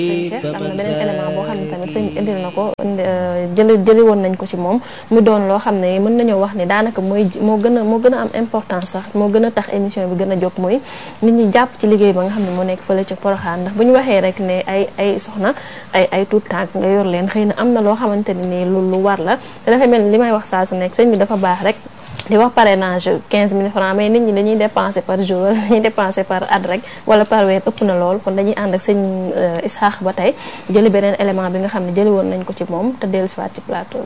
sëñ Cheikh am na beneen élément boo xam ne tamit sëñ indil na ko jëli woon nañ ko ci moom mu doon loo xam ne mën nañoo wax ni daanaka moo gën a am importance sax moo gën a tax émission bi gën a jóg mooy nit ñi jàpp ci liggéey ba nga xam ne moo nekk fële ci Porokhane ndax bu ñu waxee rek ne ay soxna ay tuut tànk nga yor leen xëy na am na loo xamante ne nii lu war la te dafa mel ni li may wax saa su nekk sëñ bi dafa baax rek di wax parrainage 15 000 francs mais nit ñi dañuy dépenser par jour wala dañuy dépenser par at rek wala par weer ëpp na lool kon dañuy ànd ak sëñ Isaax ba tey jëli beneen élément bi nga xam ne jëli woon nañ ko ci moom te dellu si waat ci plateau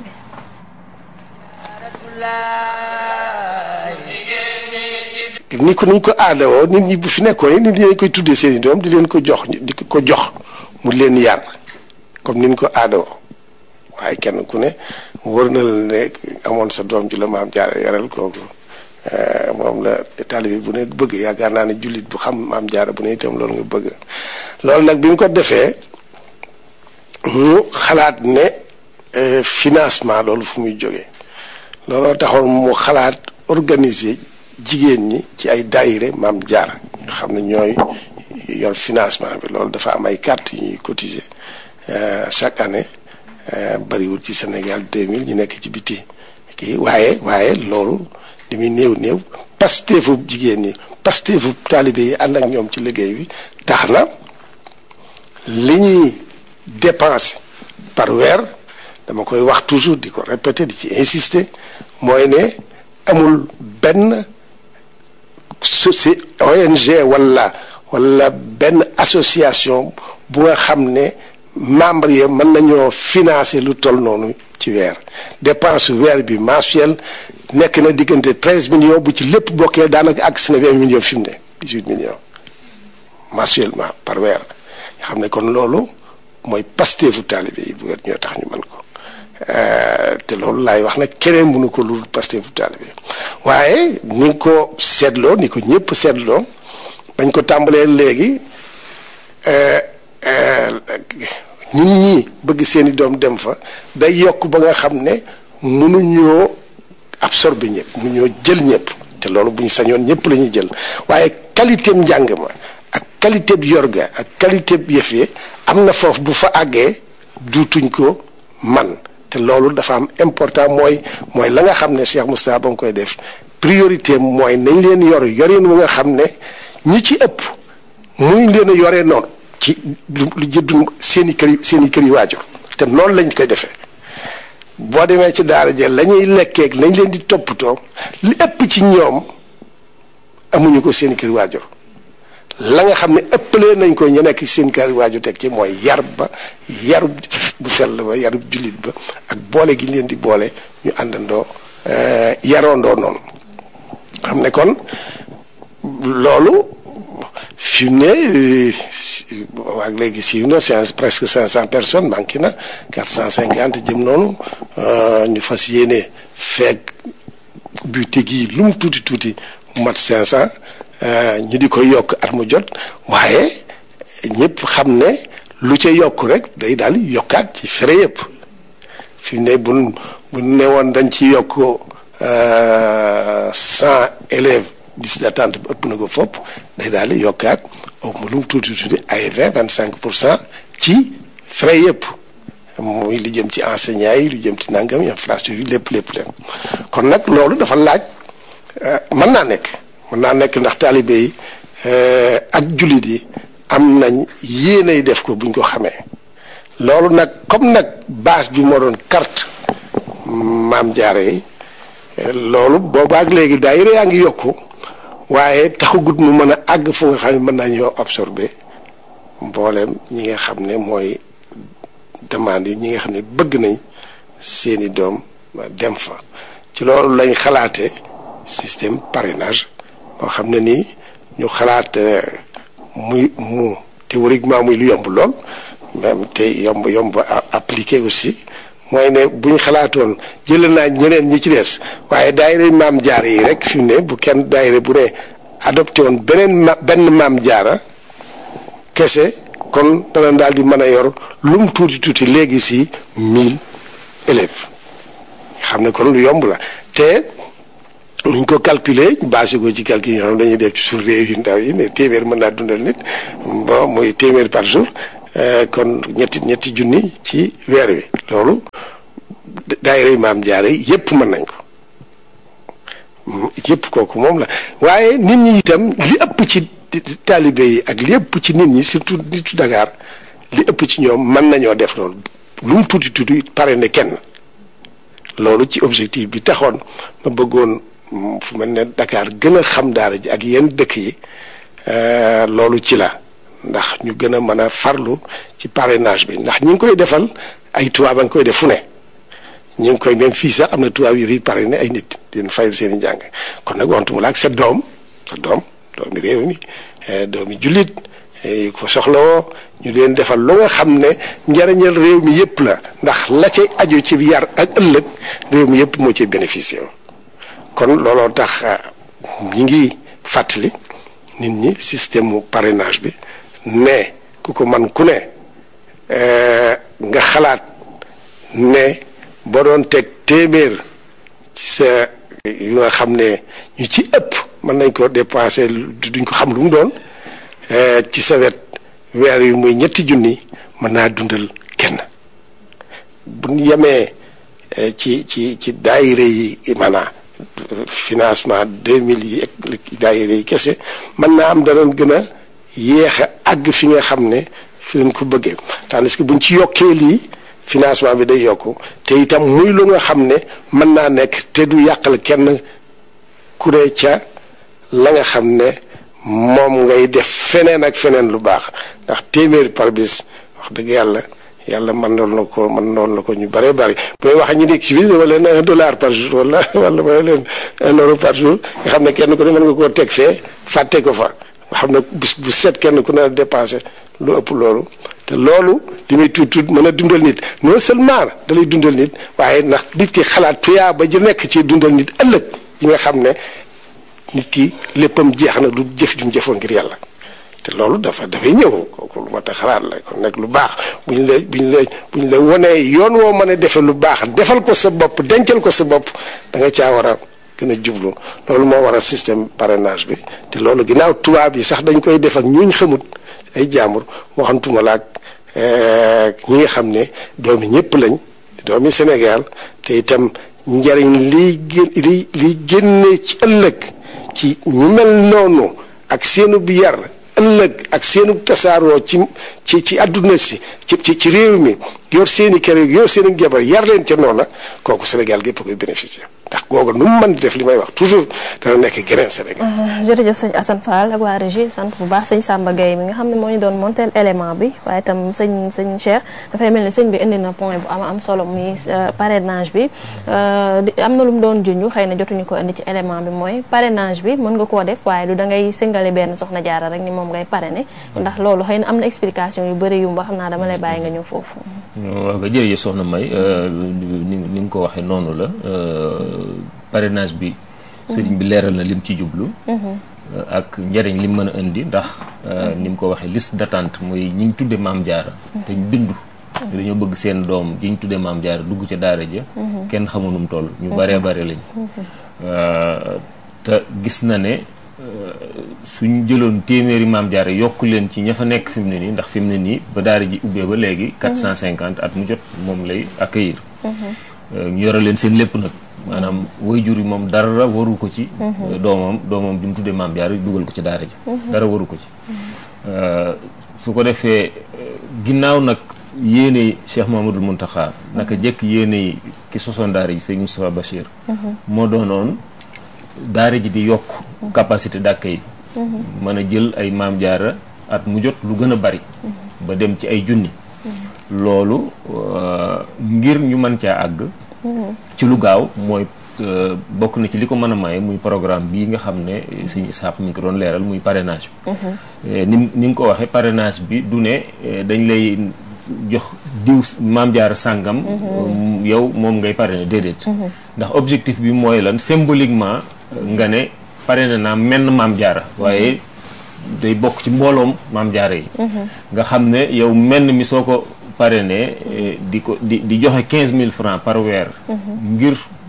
bi. ni ko aadawoo nit ñi bu fi nekkoon nit ñi dañ koy tuddee seen i doom di leen ko jox mu leen yar comme ni ñu ko aadawoo waaye kenn ku ne wër na la ne amoon sa doom ji la maam jaara yaral kooku moom la taalibe bu ne bëgg yaakaar naa ne jullit bu xam maam jaara bu ne itam loolu nga bëgg loolu nag bi mu ko defee mu xalaat ne financement loolu fu muy jógee looloo taxoon mu xalaat organiser jigéen ñi ci ay daayire maam jaara nga xam ne ñooy yor financement bi loolu dafa am ay carte yu ñuy cotiser chaque année bariwul ci Sénégal 2000 ñu nekk ci biti kii waaye loolu li muy néew pasteefu jigéen ñi pasteefu taalibe yi ànd ak ñoom ci liggéey bi tax na li ñuy dépenser par weer dama koy wax toujours di ko répéter di ci insister mooy ne amul benn ONG wala benn association bu nga xam ne membre yi mën nañoo financer lu toll noonu ci weer dépense weer bi mensuel nekk na diggante 13 millions bu ci lépp bokkee daanaka àgg si na 20 millions fi mu ne 18 millions mensuellement par weer nga xam ne kon loolu mooy pasteefu taalibe yi bu weer ñoo tax ñu mën ko te loolu laay wax nag keneen mënu ko lu pasteefu taalibe waaye ni nga ko seetloo ni ko ñëpp seetloo bañ ko tàmbalee léegi nit ñi bëgg seeni doom dem fa day yokk ba nga xam ne mënuñoo absorber ñëpp mënuñoo jël ñëpp te loolu bu ñu sañoon ñëpp la ñuy jël waaye qualité njàng ma ak qualité bi yorga ak qualité bi yëf yi am na foofu bu fa àggee duutuñ ko man te loolu dafa am important mooy la nga xam ne Cheikh Moustapha ba nga koy def priorité mooy nañ leen yorin wu nga xam ne ñi ci ëpp muy leen a yoree noonu ci lu jëddu seen i kër yi waajur te noonu lañ koy defee boo demee ci daara jël la ñuy lekkeeg lañ leen di toppatoo li ëpp ci ñoom amuñu ko seen i kër waajur la nga xam ne ëppalee nañ ko ñu nekk seen kër waajur teg ci mooy yarub bu sell ba yarub jullit ba ak boole gi leen di boole ñu àndandoo yaroondoo noonu xam ne kon loolu fi mu ne waa léegi siiw na presque 500 personnes manqué na 450 jëm noonu ñu fas yéene feeg bu tegi lu mu tuuti mu mat 500 ñu di ko yokk at mu jot waaye ñëpp xam ne lu ca yokk rek day daal yokkaat ci frais yëpp fi mu ne bu ne woon dañ ci yokk 100 élèves liste d'attente bi ëpp na ko fopp day daal di yokkaat lu mu tuuti ay 25% ci frais yëpp muy lu jëm ci enseignants yi lu jëm ci nangam infrastructure yi lépp kon nag loolu dafa laaj mën naa nekk ndax taalibe yi ak jullit yi am nañ yéenay def ko buñ ko xamee loolu nag comme nag base bi moo doon carte maam jaare yi loolu boobaak léegi daayira yaa ngi yokku waaye taxagut mu mën a àgg fu nga xam ne mën nañoo absorber mbooleem ñi nga xam ne mooy demande yi ñi nga xam ne bëgg nañ seeni doom dem fa ci loolu lañ xalaate système parrainage boo xam ne nii ñu xalaat mu théoriquement muy lu yomb lool même te yomb appliqué aussi mooy ne bu ñu xalaatoon jëlee naa ñeneen ñi ci des waaye daayira maam jaara yi rek fi mu ne bu kenn daayira bu ne adopté woon benn maam jaara kese kon dana daal di mën a yor lu mu tuuti léegi si 1000 élèves xam ne kon lu yomb la te nuñ ko calculer basé ko ci calcul yi nga xam dañuy def ci suñu réew yu ndaw yi ne téeméer mën naa dundal nit bon muy téeméer par jour kon ñetti junni ci weer wi loolu daayira Maam Jaara yépp mën nañ ko yépp kooku moom la waaye nit ñi itam li ëpp ci taalibe yi ak li ëpp ci nit ñi surtout nitu Dakar li ëpp ci ñoom mën nañoo def loolu lu mu tuuti pare ne kenn loolu ci objectif bi taxoon ma bëggoon fu mel ne Dakar gën a xam daara ji ak yenn dëkk yi loolu ci la ndax ñu gën a mën a farlu ci parrainage bi ndax ñi ngi koy defal ay tubaab a ngi koy def fu ne ñu ngi koy même fii sax am na tubaab yu fi parrainé ay nit di leen fayal seen i njàng kon nag wantuma la ak sa doomi réew mi doomi jullit yi ko soxlawoo ñu leen defal lu nga xam ne njariñal réew mi yëpp la ndax la cay aju ci yar ak ëllëg réew mi yëpp moo ciy bénéficié kon looloo tax ñi ngi fàttali nit ñi système mu parrainage bi ne ku ko man ku ne nga xalaat ne boo doon teg téeméer ci sa yu nga xam ne ñu ci ëpp mën nañ ko dépensé duñ ko xam lu mu doon ci sa wet weer yu muy 2 junni mën naa dundal kenn bu ñu yemee ci daayira yi maanaam financement 2000 yi ak daayira yi kese mën naa am danañ gën a yéex a àgg fi nga xam ne fi lañ ko bëggee tandis que buñ ci yokkee lii financement bi day yokku te itam muy lu nga xam ne mën naa nekk te du yàqal kenn ku ne ca la nga xam ne moom ngay def feneen ak feneen lu baax ndax téeméer par bis wax dëgg yàlla mën noonu la ko ñu bëree bëri booy wax ñi nekk ci biir dama leen $1 par jour wala ma leen €1 par jour nga xam ne kenn ku ne mën nga koo teg fee fàtte ko fa nga xam ne bis bu set kenn ku ne dépensé lu ëpp loolu te loolu li muy tuut mën a dundal nit non seulement da lay dundal nit waaye ndax nit ki xalaat tuyaa ba ji nekk ci dundal nit ëllëg yi nga xam ne nit ki léppam jeex na du jëf jum jëfoon ngir yàlla te loolu dafay ñëw kooku lu ma tax xalaat la kon nag lu baax buñ la wonee yoon woo mën a defe lu baax defal ko sa bopp dencal ko sa bopp da nga caa war a gën a jublu loolu moo waral système parrainage bi te loolu ginnaaw tubaab yi sax dañ koy def ak ñuñ xamut ay jaambur waxantuma la ak ñi nga xam ne doomi ñëpp lañ doomi Sénégal te itam njariñ liy génne ci ëllëg ci ñu mel noonu ak seenu bi yar ëllëg ak seenu tasaaroo ci àdduna si ci réew mi yor seeni kër yor seeni jabar yar leen ca noona kooku Sénégal gépp koy bénéficier ndax googu nu mu mën di def li may wax toujours dana nekk geneen Sénégal. jërëjëf sëñ Assane Fall ak waa régie sant bu baax sëñ Samba Gueye mi nga xam ne moo ñu doon monteel élément bi waaye itam sëñ Cheikh dafay mel ni sëñ bi indi na point bu am solo muy parrainage bi am na lu mu doon junj xëy na jotuñu ko indi ci élément bi mooy parrainage bi mën nga koo def waaye du da ngay singale benn soxna jaara rek ni moom ngay parrainer ndax loolu xëy na am na explication yu bëri yu xam naa dama lay bàyyi nga ñëw foofu. waaw nga jërëjëf soxna May ni nga ko waxee noonu la parrainage bi sëriñ bi leeral na lim ci jublu ak njëriñ lim mën a indi ndax ni mu ko waxee liste d'attente mooy ñi ñu tudde Maam Jaara te ñu bindu dañoo bëgg seen doom ji ñu tudde Maam Jaara dugg ca daara ja kenn xamu nu mu toll ñu baree bare lañ te gis na ne suñ jëloon téeméeri Maam Jaara yokk leen ci ña fa nekk fi mu ne nii ndax fi mu ne nii ba daara ji ubbee ba léegi 450 at mu jot moom lay accueillir ñu yore leen seen lépp nag maanaam waajur yi moom dara waru ko ci doomam ju mu tuddee Maam Jaara dugal ko ci daara ji dara waru ko ci su ko defee ginnaaw nag yéene Cheikh Mamadou Mountakha naka jekk yéene ki sosoon daara ji sëñ Moustapha Bachir moo doonoon daara ji di yokk capacité d'accueil mën a jël ay Maam Jaara at mu jot lu gën a bari ba dem ci ay junni loolu ngir ñu mën caa àgg ci lu gaaw mooy bokk na ci li ko mën a maye muy programme bii nga xam ne sëñ Isaax mi ngi ko doon leeral muy parrainage bi ni nga ko waxee parrainage bi du ne dañ lay jox diw Maam Jaara sàngam yow moom ngay parrainer déedéet ndax objectif bi mooy lan symboliquement nga ne parrainé naa menn Maam Jaara waaye day bokk ci mbooloom Maam Jaara yi nga xam ne yow menn mi soo ko parrainé di joxe 15 000 francs par weer ngir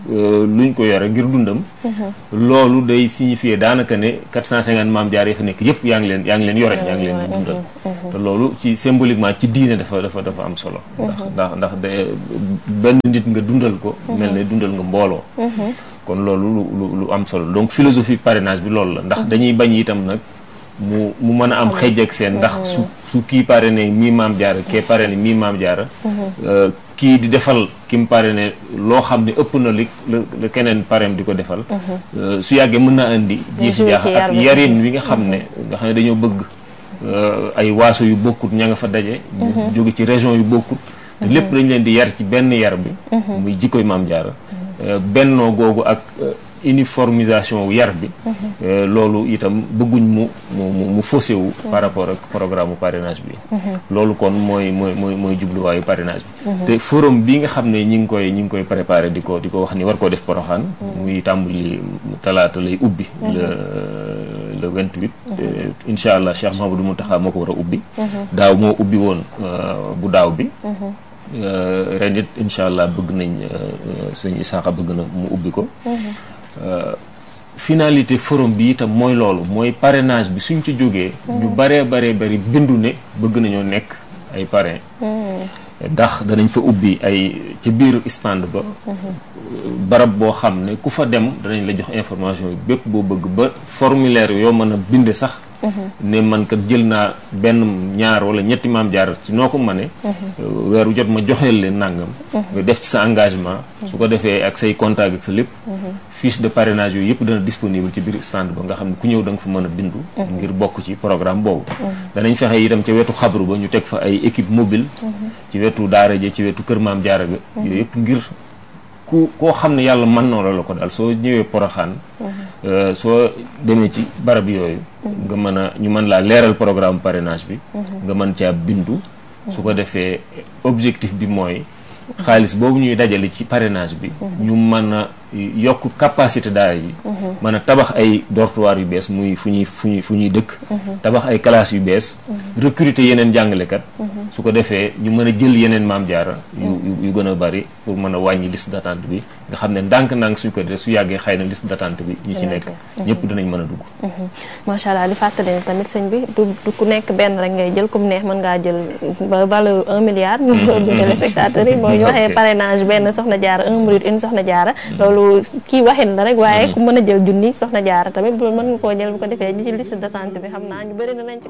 luñ ko yore ngir dundam loolu day signifier daanaka ne 450 maam jaara yi fa nekk yëpp yaa ngi leen yore yaa ngi leen di dundal te loolu ci symboliquement ci diine dafa am solo ndax benn nit nga dundal ko mel ne dundal nga mbooloo kon loolu lu am solo donc philosophie parrainage bi loolu la ndax dañuy bañ itam nag mu mën a am xëj ak seen ndax su kii parrainé mii maam jaara kee parrainé mii maam jaara kii di defal ki mu parrainé loo xam ne ëpp na li la keneen parrain di ko defal su yàggee mën naa indi jiixi jaax ak yarin wi nga xam ne dañoo bëgg ay waaso yu bokkut ña nga fa daje jóge ci région yu bokkut te lépp dañ leen di yar ci benn yar bi muy jikkoy maam jaara bennoo googu ak uniformisation yar bi loolu itam bëgguñ mu faussé wu par rapport ak programme parrainage bi loolu kon mooy jubluwaayu parrainage bi te forum bi nga xam ne ñi ngi koy préparé di ko wax ni war koo def Porokhane muy tàmbali talaata lay ubbi le 28 incha allah Cheikh Mahamadou Mountakha moo ko war a ubbi daaw moo ubbi woon bu daaw bi ren it incha allah bëgg nañ sëñ Isaaxa bëgg na mu ubbi ko finalité forum bi itam mooy loolu mooy parrainage bi suñ ci jógee ñu baree bindu ne bëgg nañoo nekk ay parrain ndax danañ fa ubbi ay ci biir stand ba barab boo xam ne ku fa dem danañ la jox information yi bépp boo bëgg ba formulaire yoo mën a binde sax ne man kat jël naa benn ñaar wala ñetti maam jaar ci noo ko mëne weeru jot ma joxeel leen nangam nga def ci sa engagement su ko defee ak say contact ak sa lépp fiche de parrainage yooyu yëpp dana disponible ci biir stand ba nga xam ne ku ñëw da nga fa mën a bindu ngir bokk ci programme boobu danañ fexe itam ca wetu xabru ba ñu teg fa ay équipe mobile ci wetu daara ji ci wetu kër maam jaara ga yooyu yëpp ngir koo xam ne yàlla mën na la ko daal soo ñëwee Porokhane soo demee ci barab yooyu nga mën a ñu mën laa leeral programme parrainage bi nga mën caa bindu su ko defee objectif bi mooy xaalis boobu ñuy dajale ci parrainage bi ñu mën a yokk capacité daara yi mën a tabax ay dortoir yu bees muy fu ñuy dëkk tabax ay classes yu bees recruter yeneen jàngalekat su ko defee ñu mën a jël yeneen maam jaara yu gën a bari pour mën a wàññi liste d'attente bi nga xam ne ndànk-ndànk suñ ko defee su yàggee xëy na liste d'attente bi ñi ci nekk ñëpp dinañ mën a dugg macha allah di fàttali ne tamit sëñ bi du ku nekk benn rek ngay jël comme neex mën ngaa jël ba valeur 1 milliard du téléspectateurs yi boo ñu waxee parrainage benn soxna jaara 1 minute une soxna jaara loolu kii waxin la rek waaye ku mën a jël junni soxna jaara tamit mën nga koo jël bu ko defee ñi ci liste d'attente bi xam naa ñu bëri na nañ ci